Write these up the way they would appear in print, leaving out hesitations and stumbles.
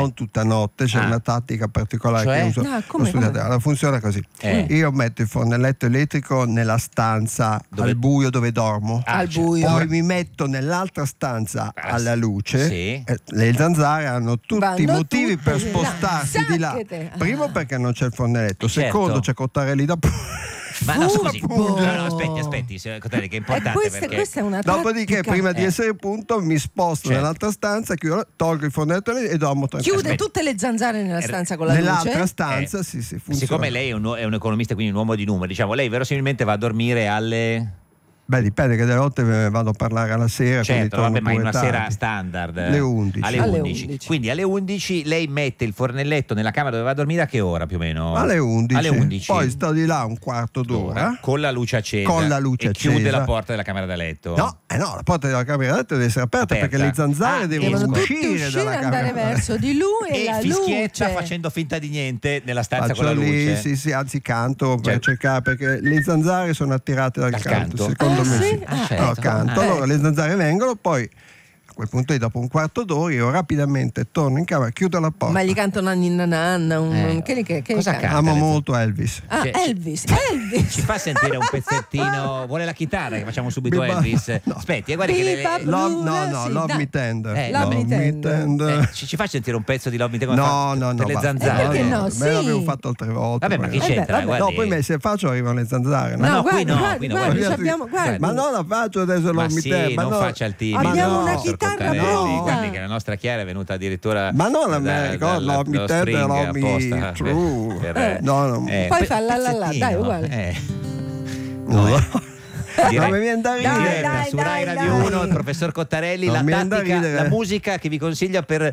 non tutta notte, c'è una tattica particolare che uso. Allora, funziona così. Io metto il fornelletto elettrico nella stanza al buio dove dormo, al buio. Poi mi metto nell'altra stanza alla luce. Le zanzare hanno tutti i motivi per spostarsi di là. Primo perché non c'è il fornelletto, secondo c'è Cottarelli da Ma no, scusi, no, aspetti, Cottarelli, che è importante questa è una dopodiché, prima di essere punto, mi sposto nell'altra stanza, tolgo il fornetto e dormo tranquillo. Chiude tutte le zanzare nella stanza con la luce? Nell'altra stanza, sì, funziona. Siccome lei è un economista, quindi un uomo di numeri, diciamo, lei verosimilmente va a dormire alle... Beh, dipende, che delle volte vado a parlare alla sera. Certo, vabbè, ma in una sera standard. Alle 11. Alle 11. Quindi alle 11 lei mette il fornelletto nella camera dove va a dormire a che ora più o meno? Alle 11. Alle 11. Poi sto di là un quarto d'ora. Con la luce accesa. E chiude la porta della camera da letto. No, la porta della camera da letto deve essere aperta perché le zanzare devono uscire dalla camera. Andare verso di lui e la fischietta luce. facendo finta di niente nella stanza con la luce. Sì, anzi canto per cercare, perché le zanzare sono attirate dal canto. Secondo me sì. Accanto. Allora le zanzare vengono, poi a quel punto lì, dopo un quarto d'ora, io rapidamente torno in camera, chiudo la porta. Ma gli cantano Ninna Nanna? Cosa canta? Amo molto Elvis. Elvis. Ci fa sentire un pezzettino? Vuole la chitarra? Che facciamo subito Elvis. No. Aspetti, guardi che Love Me Tender. Ci fa sentire un pezzo di Love Me Tender? No, per le zanzare. Perché no? Me l'avevo fatto altre volte. Vabbè, ma che c'entra? No, poi se faccio arrivano le zanzare. No, qui no. Ma non la faccio adesso Love Me Tender. Ma non faccia il timido. Abbiamo una chitarra pronta. Guardi che la nostra Chiara è venuta addirittura. Ma non la Love Me Tender, Love Me True. Poi fa la, dai, uguale. Non mi viene da ridere. Su Rai Radio 1 il professor Cottarelli, la tattica, la musica che vi consiglia per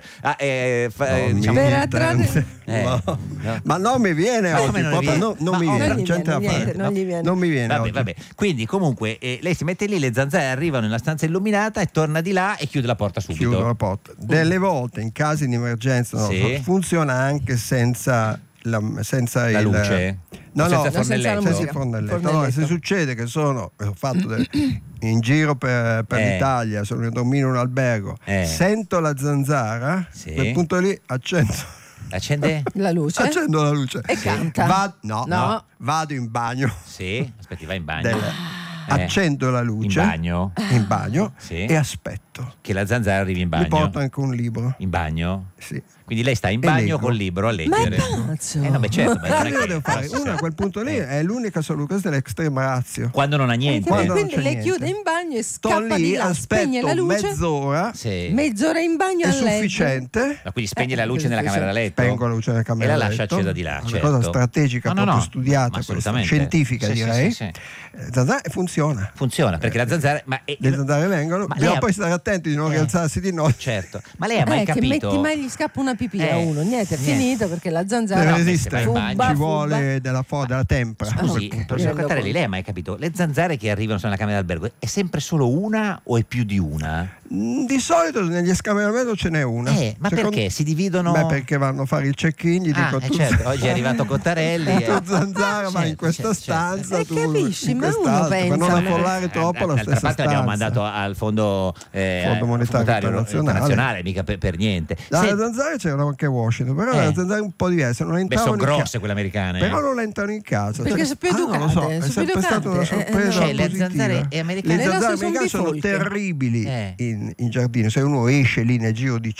attrarre. Ma non mi viene oggi, non mi viene. Non mi viene. Vabbè. Quindi comunque lei si mette lì, le zanzare arrivano nella stanza illuminata e torna di là e chiude la porta subito. Chiudo la porta. Delle volte in casi di emergenza funziona anche senza la luce. Senza il fornelletto. Allora, se succede che ho fatto in giro per l'Italia, sono a dormire in un albergo, sento la zanzara, a quel punto lì accende la luce, accendo la luce e canta. Vado in bagno. Sì, aspetti, vai in bagno. Accendo la luce in bagno e aspetto che la zanzara arrivi in bagno. Mi porto anche un libro in bagno. Sì. Quindi lei sta in bagno col libro a leggere. Ma è pazzo! No, beh, certo, devo fare. Una a quel punto lì è l'unica soluzione, questa è l'extrema ratio. Quando non ha niente. Quindi lei chiude in bagno e scappa di là, spegne la luce. Mezz'ora in bagno è sufficiente. Quindi spegne la luce nella camera da letto. Spengo la luce nella camera da letto. E la lascia accesa di là. Una cosa strategica, proprio studiata, scientifica, direi. Zanzara funziona. Funziona perché la zanzara. Le zanzare vengono, bisogna poi stare attenti di non rialzarsi di notte. Certo. Ma lei ha mai capito? Che metti mai gli scappa una pipì a uno, niente, è finito perché la zanzara deve resistere, ci vuole della tempra. Scusi, professor Cottarelli, lei ha mai capito? Le zanzare che arrivano nella camera d'albergo è sempre solo una o è più di una? Di solito negli escameramento ce n'è una. Ma perché? Si dividono? Beh, perché vanno a fare il check-in, gli dico tu. Certo, oggi è arrivato Cottarelli. Tu zanzara vai in questa stanza, tu capisci, in ma uno pensa, per non affollare troppo la stessa stanza. L'abbiamo mandato al Fondo Monetario Internazionale, mica per niente. Le zanzare c'erano anche a Washington, però le zanzare un po' diverse, non entravano sono grosse quelle americane. Però non entrano in casa. Perché sono più educate. Non lo so, è sempre stata una sorpresa. Le zanzare americane. Le zanzare americane sono terribili in giardino. Se uno esce lì nel giro di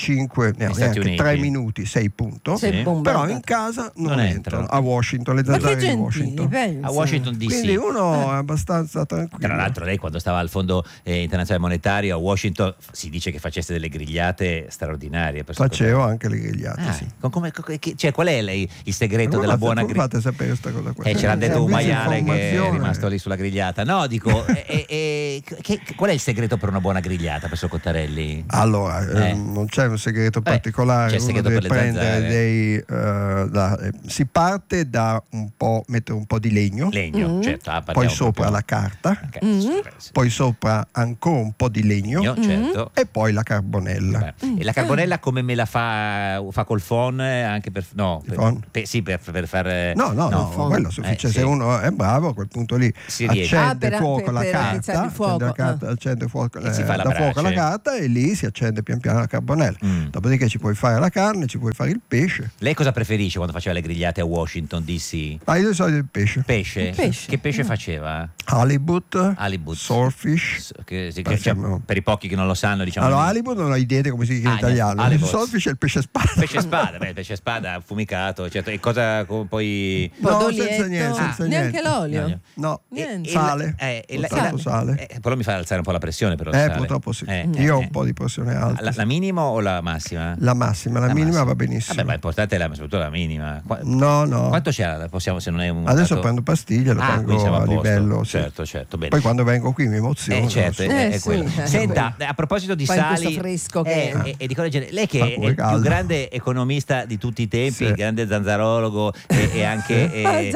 3 minuti, 6 punto. Però in casa non entrano. A Washington, le zanzare di Washington. A Washington DC. Quindi uno è abbastanza tranquillo. Tra l'altro lei quando stava al Fondo Internazionale Monetario a Washington si dice che facesse delle grigliate straordinarie. Facevo anche le grigliate, sì. Qual è lei il segreto della buona grigliata? Fate sapere questa cosa qua. Ce l'ha detto un maiale che è rimasto lì sulla grigliata. No, dico, qual è il segreto per una buona grigliata, professor Cottarelli? Allora, non c'è un segreto particolare. C'è il segreto per le prendere si parte da mettere un po' di legno. Certo. Poi sopra la carta. Poi sopra ancora un po' di legno. Certo. E poi la carbonella. E la carbonella come me la fa col phon anche per per fare quello suffice. Se uno è bravo a quel punto lì accende fuoco la carta, accende fuoco la carta e lì si accende pian piano la carbonella. Dopodiché ci puoi fare la carne, ci puoi fare il pesce. Lei cosa preferisce quando faceva le grigliate a Washington DC? Io di solito il pesce. Pesce? Che pesce faceva? Halibut. Swordfish. Per i pochi che non lo sanno, diciamo. Allora, halibut non ho idea di come si dice in italiano. Il swordfish è il pesce spada. Il pesce spada affumicato, certo. E cosa poi? No, senza niente. Neanche l'olio? No. Sale. Sale. Però mi fa alzare un po' la pressione, però. Purtroppo sì. Io ho un po' di pressione alta. La minima o la massima? La massima, la minima va benissimo. Vabbè, ma l'importante è soprattutto la minima. No. Quanto c'è? Possiamo, se non è un Adesso prendo pastiglie, lo tengo a livello. Certo, bene. Poi quando vengo qui mi emoziono. Certo, è quello. Senta, a proposito di sali fresco e di cose genere, lei che è il più grande economista di tutti i tempi, grande zanzarologo e anche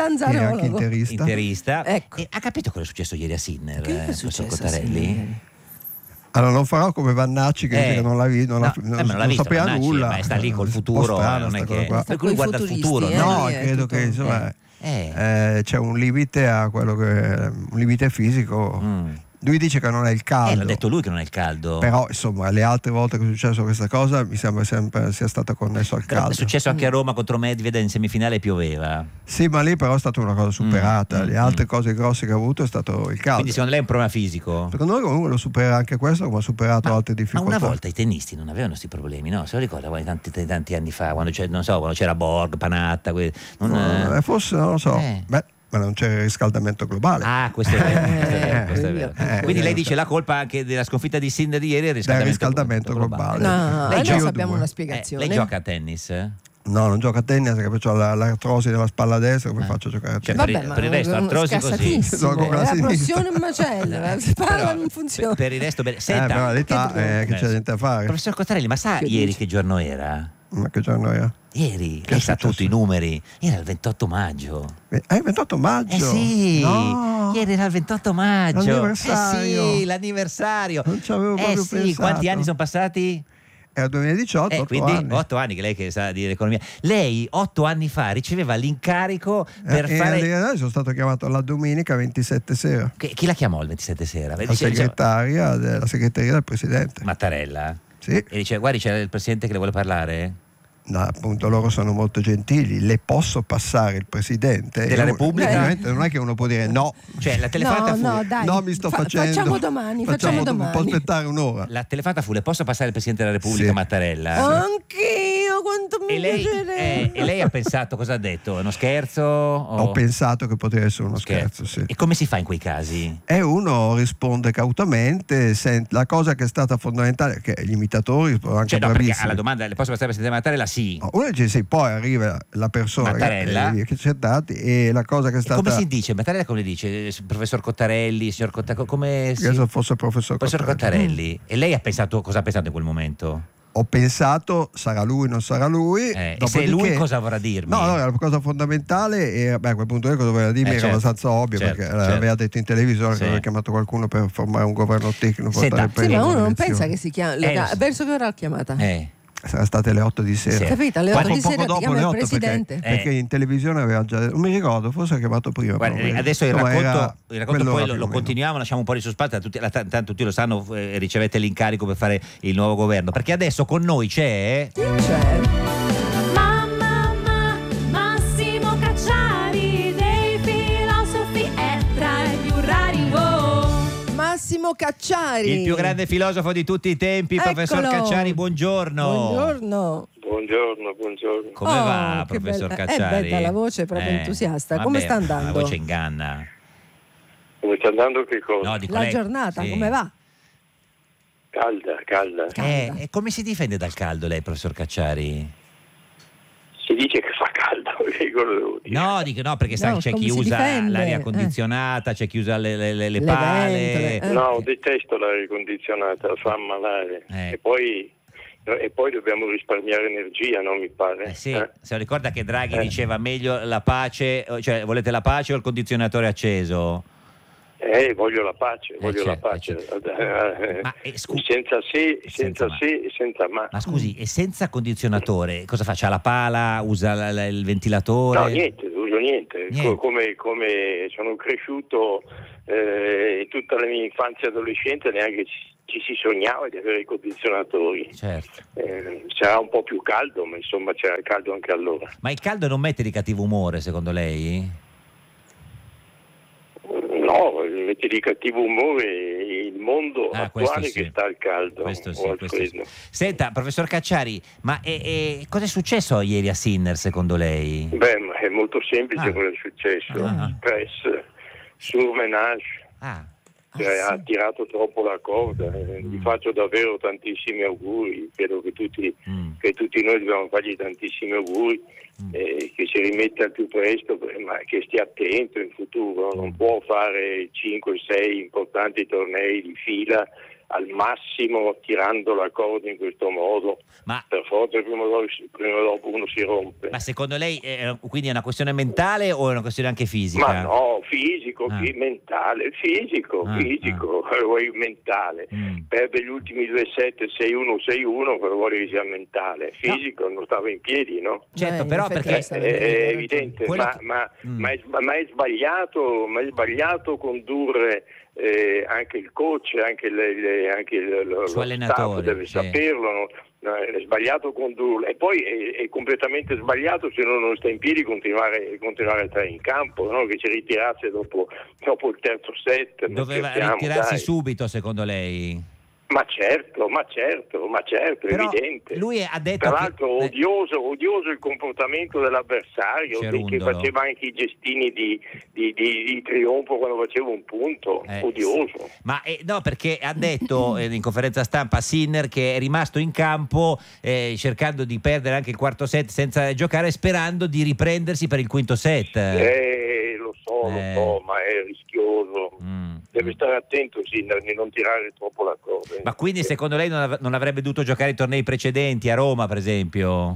interista, ecco. Ha capito cosa è successo ieri a Sinner, professor Cottarelli? Allora non farò come Vannacci che dice che non l'ha visto, non sapeva Vannacci, nulla, ma sta lì col futuro, non è che lui guarda il futuro, no, credo che insomma c'è un limite a quello che un limite fisico. Lui dice che non è il caldo. L'ha detto lui che non è il caldo. Però insomma le altre volte che è successo questa cosa mi sembra sempre sia stato connesso al caldo. È successo anche a Roma contro Medvedev in semifinale, pioveva. Sì, ma lì però è stata una cosa superata. Le altre cose grosse che ha avuto è stato il caldo. Quindi secondo lei è un problema fisico? Secondo noi comunque lo supera anche questo, come ha superato altre difficoltà. Ma una volta i tennisti non avevano questi problemi, no? Se lo ricorda tanti anni fa, quando c'era Borg, Panatta, forse non lo so. Ma non c'è il riscaldamento globale. Questo è vero. Quindi lei dice la colpa anche della sconfitta di Sinner di ieri è il riscaldamento globale. No, adesso abbiamo una spiegazione. Lei gioca a tennis? No, non gioco a tennis perché ho l'artrosi della spalla destra, come faccio a giocare a tennis? Per il resto artrosi così. La pressione in macella, la spalla non funziona. Per il resto bene. Senta, però l'età che c'è niente da fare. Professor Cottarelli, ma sa ieri che giorno era? Ma che giorno era? Ieri, lei sa tutti i numeri. Era il 28 maggio. Il 28 maggio? Sì, no. Ieri era il 28 maggio. L'anniversario. Sì, l'anniversario. Non ci avevo proprio pensato. Quanti anni sono passati? Era 2018, 8 quindi anni. 8 anni che lei che sa di economia. Lei 8 anni fa riceveva l'incarico per fare. Io sono stato chiamato la domenica 27 sera. Chi la chiamò il 27 sera? La segretaria della segreteria del presidente. Mattarella? Sì. E dice: guardi, c'è il presidente che le vuole parlare? No, appunto loro sono molto gentili, le posso passare il presidente della Repubblica? Non è che uno può dire no, cioè la telefonata no, mi sto facendo, facciamo domani. Può aspettare un'ora. La telefonata fu: le posso passare il presidente della Repubblica, Mattarella? Anch'io, quanto mi piacerebbe. E lei ha pensato, cosa ha detto? Uno scherzo? Ho pensato che potesse essere uno scherzo, sì. E come si fa in quei casi? Uno risponde cautamente. La cosa che è stata fondamentale è che gli imitatori sono anche bravissimi. Alla domanda: le posso passare il presidente Mattarella? Sì. Uno dice sì, poi arriva la persona che c'è dati e la cosa che è stata. Come si dice? Mattarella come dice? Professor Cottarelli, signor Cottarelli, come si... Che fosse professor Cottarelli. E lei ha pensato, cosa ha pensato in quel momento? Ho pensato sarà lui, non sarà lui. E se è lui cosa vorrà dirmi? No, la cosa fondamentale è a quel punto cosa voleva dirmi era abbastanza ovvio, perché aveva detto in televisione che aveva chiamato qualcuno per formare un governo tecnico. Ma uno non pensa che si chiama verso che ora l'ha chiamata? Sarà state le 8 di sera. Capito? Alle 8 di sera ti chiama il presidente. Perché in televisione aveva già. Non mi ricordo, forse ha chiamato prima. Guarda, adesso il racconto poi lo continuiamo, lasciamo un po' di suspense. Tanto tutti lo sanno, ricevete l'incarico per fare il nuovo governo. Perché adesso con noi c'è. Chi c'è? Massimo Cacciari dei filosofi è tra i più rari. Massimo Cacciari, il più grande filosofo di tutti i tempi. Eccolo. Professor Cacciari, buongiorno. Buongiorno. Come va, professor Cacciari? È bella la voce, proprio entusiasta. Come sta andando? La voce inganna. Come sta andando che cosa? No, dico la lei, giornata, come va? Calda. E come si difende dal caldo lei, professor Cacciari? Si dice che fa caldo. No, dico no, perché sai, c'è chi usa l'aria condizionata, c'è chi usa le pale. No, detesto l'aria condizionata, fa ammalare. E poi dobbiamo risparmiare energia, no? Mi pare. Sì. Se lo ricorda che Draghi diceva meglio la pace, cioè volete la pace o il condizionatore acceso? Voglio la pace, la pace. Ma, senza se e senza ma. Ma scusi, e senza condizionatore cosa fa? C'ha la pala, usa il ventilatore? No, niente, uso niente. Come sono cresciuto in tutta la mia infanzia e adolescenza, neanche ci si sognava di avere i condizionatori. Certo. Sarà un po' più caldo, ma insomma c'era il caldo anche allora. Ma il caldo non mette di cattivo umore, secondo lei? No, mette di cattivo umore il mondo attuale sì. Che sta al caldo. Questo sì. Senta, professor Cacciari, ma cosa è successo ieri a Sinner, secondo lei? Beh, ma è molto semplice quello che è successo. Press, surmenage. Ha tirato troppo la corda. Gli faccio davvero tantissimi auguri. Credo che tutti noi dobbiamo fargli tantissimi auguri, che si rimetta al più presto, ma che stia attento in futuro. Non può fare 5-6 importanti tornei di fila al massimo tirando la corda in questo modo. Ma per forza prima o dopo uno si rompe. Ma secondo lei quindi è una questione mentale o è una questione anche fisica? Ma no, fisico, mentale, fisico, mentale. Perde gli ultimi 2 set 6-1, però vuole che sia mentale. Fisico non stava in piedi, no? Certo, però perché è evidente, ma è sbagliato condurre anche il coach, anche lo staff deve saperlo, no? È sbagliato condurlo, e poi è completamente sbagliato se uno non sta in piedi continuare a stare in campo, no? Che ci ritirasse dopo il terzo set. Doveva ritirarsi subito, secondo lei? Ma certo, però evidente. Lui ha detto tra l'altro odioso il comportamento dell'avversario, che faceva anche i gestini di trionfo quando faceva un punto, odioso. Ma no, perché ha detto in conferenza stampa a Sinner che è rimasto in campo cercando di perdere anche il quarto set senza giocare, sperando di riprendersi per il quinto set. Lo so, ma è rischioso. Deve stare attento Sinner di non tirare troppo la corda. Ma quindi secondo lei non avrebbe dovuto giocare i tornei precedenti a Roma, per esempio?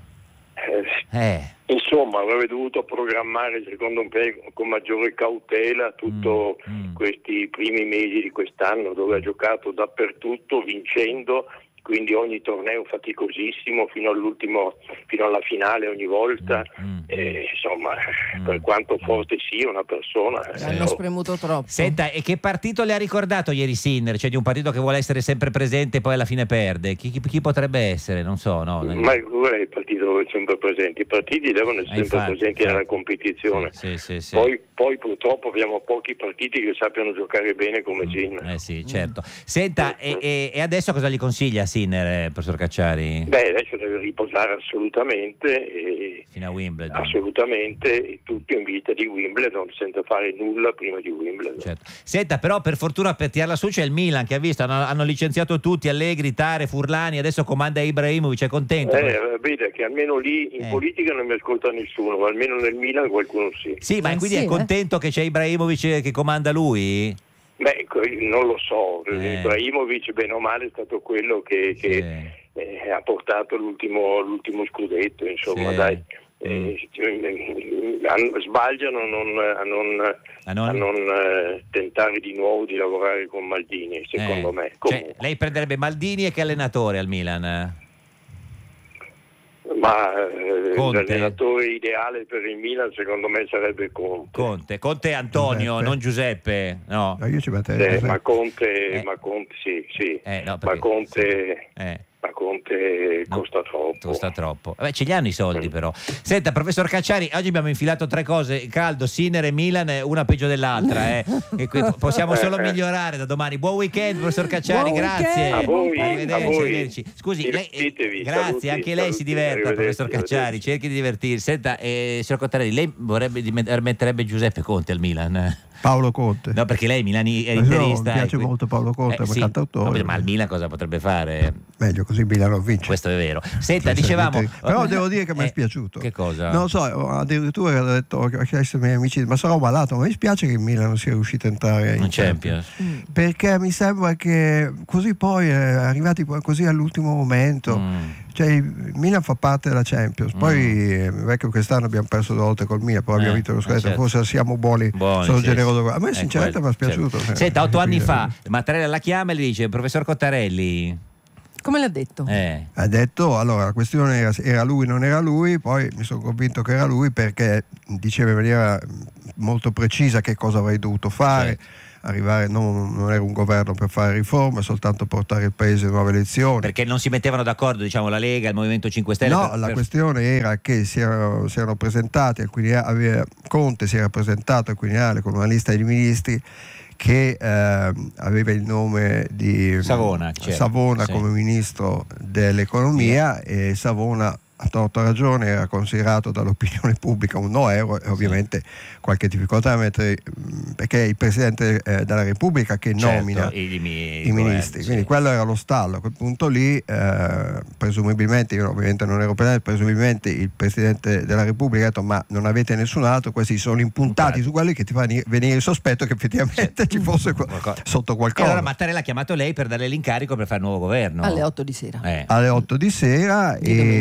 Insomma, avrebbe dovuto programmare secondo me con maggiore cautela tutto questi primi mesi di quest'anno, dove ha giocato dappertutto vincendo, quindi ogni torneo faticosissimo fino alla finale ogni volta. Insomma, per quanto forte sia una persona, hanno spremuto troppo. Senta, e che partito le ha ricordato ieri Sinner? Cioè di un partito che vuole essere sempre presente e poi alla fine perde? Chi potrebbe essere? Non so, no? Ma qual è il partito dove è sempre presente? I partiti devono essere sempre presenti nella competizione. Sì. Poi purtroppo abbiamo pochi partiti che sappiano giocare bene come Sinner. Sì, certo. Senta, e adesso cosa gli consiglia Sinner, professor Cacciari? Beh, adesso deve riposare assolutamente fino a Wimbledon. Assolutamente, tutto in vista di Wimbledon, senza fare nulla prima di Wimbledon. Certo. Senta, però per fortuna per tirarla su c'è il Milan, che ha visto, hanno licenziato tutti, Allegri, Tare, Furlani, adesso comanda Ibrahimovic, è contento? Vede che almeno lì in politica non mi ascolta nessuno, ma almeno nel Milan qualcuno sì. Sì, ma quindi è contento che c'è Ibrahimovic che comanda lui? Beh, non lo so, Ibrahimovic bene o male è stato quello che ha portato l'ultimo scudetto, insomma, dai. Sbagliano a non tentare di nuovo di lavorare con Maldini, secondo me. Cioè, lei prenderebbe Maldini e che allenatore al Milan? Ma l'allenatore ideale per il Milan secondo me sarebbe Conte. Conte e Antonio, non Giuseppe. No. Io ci metterei ma Conte sì. No, ma Conte costa troppo. Ce li hanno i soldi però. Senta, professor Cacciari, oggi abbiamo infilato 3 cose: caldo, Sinner e Milan, una peggio dell'altra. E possiamo solo migliorare da domani. Buon weekend, professor Cacciari, grazie. A voi. Arrivederci. Scusi, grazie, saluti, anche lei si diverta, professor Cacciari, cerchi di divertirsi. Senta, signor Cottarelli, lei metterebbe Giuseppe Conte al Milan? Paolo Conte. No, perché lei è interista. Mi piace molto Paolo Conte, come cantautore. Ma il Milan cosa potrebbe fare? Meglio così Milano vince. Questo è vero. Senta, dicevamo... Però devo dire che mi è spiaciuto. Che cosa? Non lo so, addirittura ho chiesto ai miei amici, ma sarò malato, ma mi spiace che il Milan non sia riuscito a entrare in Champions. Perché mi sembra che così poi, arrivati così all'ultimo momento... Cioè il Milan fa parte della Champions, poi è che quest'anno abbiamo perso 2 volte col Milan, poi abbiamo vinto lo scudetto, forse siamo buoni, sono generoso. A me sinceramente mi è spiaciuto. Senta, 8 anni fa Mattarella la chiama e gli dice: professor Cottarelli, come l'ha detto? Ha detto, allora la questione era lui, non era lui, poi mi sono convinto che era lui perché diceva in maniera molto precisa che cosa avrei dovuto fare. arrivare, non era un governo per fare riforme, soltanto portare il paese a nuove elezioni. Perché non si mettevano d'accordo, diciamo, la Lega, il Movimento 5 Stelle? No, la questione era che si erano presentati Conte si era presentato al Quirinale con una lista di ministri che aveva il nome di Savona sì, come ministro dell'economia, e Savona, a torto ragione, era considerato dall'opinione pubblica un no euro, e ovviamente qualche difficoltà a mettere, perché è il Presidente della Repubblica che nomina i ministri, quindi quello era lo stallo. A quel punto lì presumibilmente, io ovviamente non ero presente, presumibilmente il Presidente della Repubblica ha detto: ma non avete nessun altro? Questi sono impuntati su quelli che ti fa venire il sospetto che effettivamente ci fosse sotto qualcosa. E allora Mattarella ha chiamato lei per darle l'incarico per fare il nuovo governo alle 8 di sera. Alle 8 di sera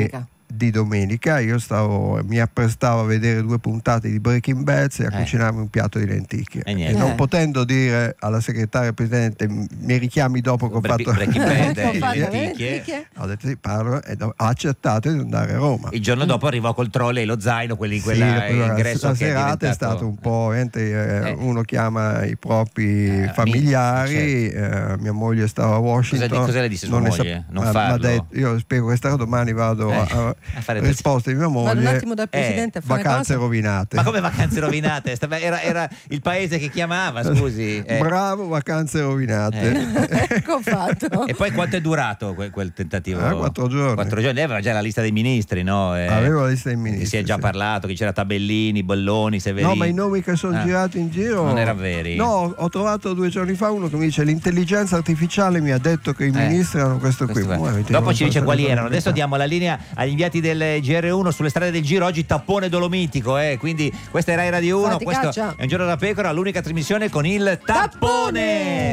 di domenica io mi apprestavo a vedere 2 puntate di Breaking Bad e a cucinarmi un piatto di lenticchie, e non potendo dire alla segretaria presidente: mi richiami dopo che ho fatto Breaking Bad lenticchie, ho detto sì, parlo, e ho accettato di andare a Roma. Il giorno dopo arrivò col trolley e lo zaino, quelli in quella ingresso. La serata è stato un po' uno chiama i propri familiari, mia moglie stava a Washington. Cosa le disse sua moglie? Non farlo? Io spiego questa cosa, domani vado a risposta di mia moglie. Vado un attimo dal presidente a fare vacanze rovinate. Ma come vacanze rovinate? Era il paese che chiamava, scusi. Bravo, vacanze rovinate. Ecco fatto. E poi quanto è durato quel tentativo? 4 giorni. 4 giorni, aveva già la lista dei ministri, no? Avevo la lista dei ministri. Si è già parlato che c'era Tabellini, Bolloni, Severini. No, ma i nomi che sono girati in giro non erano veri. No, ho trovato 2 giorni fa uno che mi dice: l'intelligenza artificiale mi ha detto che i ministri erano questo qui. Dopo ci dice quali erano. Adesso diamo la linea agli inviati del GR1 sulle strade del Giro. Oggi tappone dolomitico, quindi questa è Rai Radio 1, questo è Un Giorno da Pecora, l'unica trasmissione con il tappone.